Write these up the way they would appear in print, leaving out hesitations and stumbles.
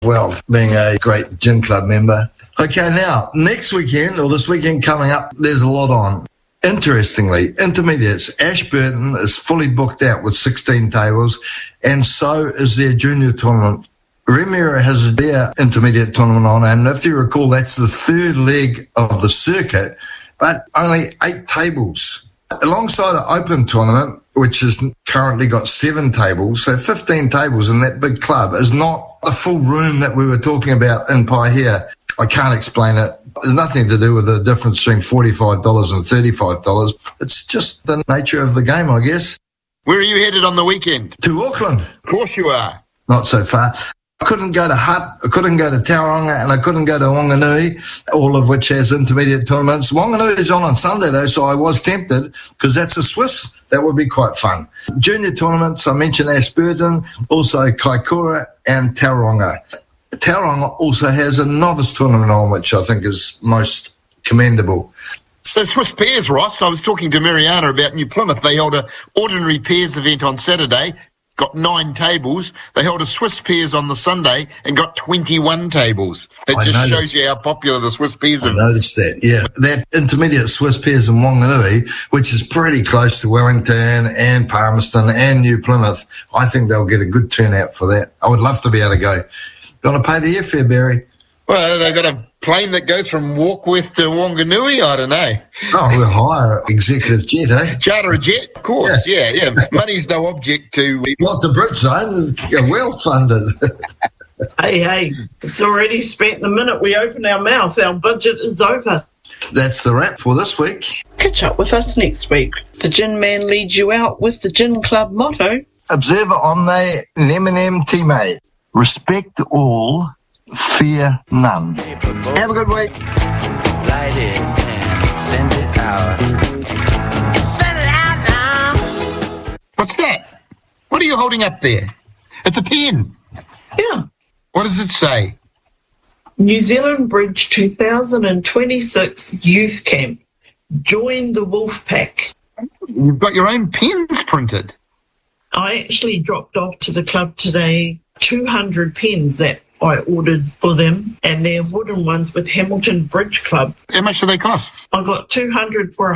well, being a great gin club member. Okay, now, next weekend, or this weekend coming up, there's a lot on. Interestingly, intermediates, Ashburton is fully booked out with 16 tables, and so is their junior tournament. Remuera has their intermediate tournament on, and if you recall, that's the third leg of the circuit, but only 8 tables. Alongside an open tournament, which has currently got 7 tables, so 15 tables in that big club is not a full room that we were talking about in Paihia. I can't explain it. There's nothing to do with the difference between $45 and $35. It's just the nature of the game, I guess. Where are you headed on the weekend? To Auckland. Of course you are. Not so far. I couldn't go to Hutt, I couldn't go to Tauranga, and I couldn't go to Wanganui, all of which has intermediate tournaments. Wanganui is on Sunday, though, so I was tempted, because that's a Swiss. That would be quite fun. Junior tournaments, I mentioned Ashburton, also Kaikoura and Tauranga. Tauranga also has a novice tournament on, which I think is most commendable. The Swiss pairs, Ross, I was talking to Mariana about New Plymouth. They held an ordinary pairs event on Saturday, got 9 tables. They held a Swiss pairs on the Sunday and got 21 tables. It just shows you how popular the Swiss pairs are. I noticed that, yeah. That intermediate Swiss pairs in Wanganui, which is pretty close to Wellington and Palmerston and New Plymouth, I think they'll get a good turnout for that. I would love to be able to go. Going to pay the airfare, Barry? Well, they've got a plane that goes from Warkworth to Wanganui, I don't know. Oh, we'll hire executive jet, eh? Charter a jet, of course, yeah. Money's no object to... Not the Brit Zone, well funded. Hey, it's already spent the minute we open our mouth. Our budget is over. That's the wrap for this week. Catch up with us next week. The Gin Man leads you out with the Gin Club motto. Observer omne neminem time. Respect all, fear none. Have a good week. Light it and send it out. Send it out now. What's that? What are you holding up there? It's a pen. Yeah. What does it say? New Zealand Bridge 2026 Youth Camp. Join the Wolf Pack. You've got your own pens printed. I actually dropped off to the club today 200 pens that I ordered for them, and they're wooden ones with Hamilton Bridge Club. How much do they cost? I got 200 for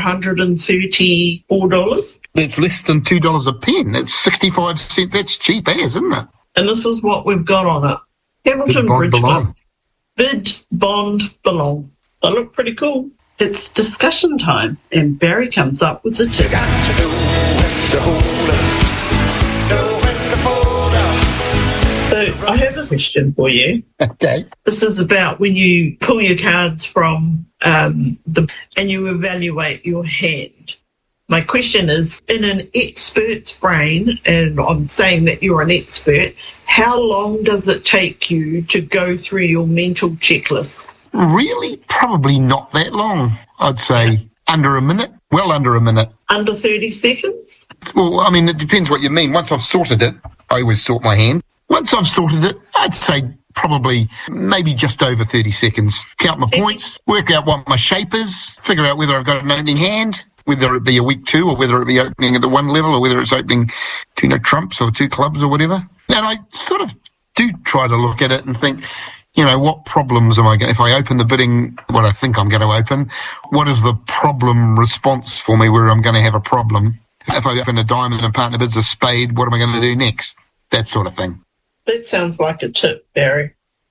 $134. That's less than $2 a pen. That's 65 cents. That's cheap as, isn't it? And this is what we've got on it. Hamilton Bridge Club. Bid, bond, belong. They look pretty cool. It's discussion time, and Barry comes up with the tip. Got to know when to hold up, know when to fold up. So I have a question for you. Okay. This is about when you pull your cards from and you evaluate your hand. My question is, in an expert's brain, and I'm saying that you're an expert, how long does it take you to go through your mental checklist? Really? Probably not that long. I'd say under a minute. Well, under a minute. Under 30 seconds? Well, I mean, it depends what you mean. Once I've sorted it, I always sort my hand. Once I've sorted it, I'd say probably maybe just over 30 seconds. Count my points, work out what my shape is, figure out whether I've got an opening hand, whether it be a weak 2 or whether it be opening at the 1 level or whether it's opening 2 trumps or 2 clubs or whatever. And I sort of do try to look at it and think, what problems am I going to, if I open the bidding, what I think I'm going to open, what is the problem response for me where I'm going to have a problem? If I open a diamond and partner bids a spade, what am I going to do next? That sort of thing. That sounds like a tip, Barry.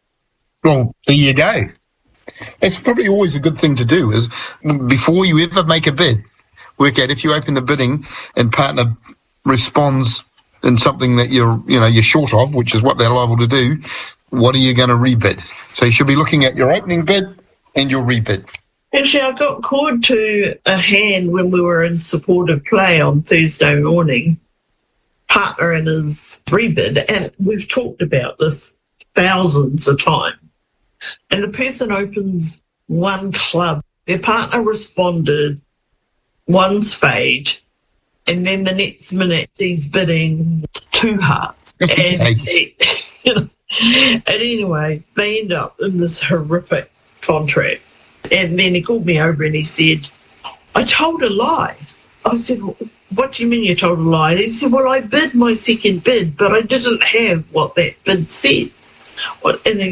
Well, there you go. It's probably always a good thing to do is before you ever make a bid, work out if you open the bidding and partner responds in something that you're short of, which is what they're liable to do, what are you going to rebid? So you should be looking at your opening bid and your rebid. Actually, I got called to a hand when we were in supportive play on Thursday morning, partner in his rebid, and we've talked about this thousands of times. And the person opens 1 club. Their partner responded 1 spade, and then the next minute he's bidding 2 hearts. And and anyway, they end up in this horrific contract. And then he called me over and he said, I told a lie. I said, what do you mean you told a lie? He said, well, I bid my second bid, but I didn't have what that bid said. And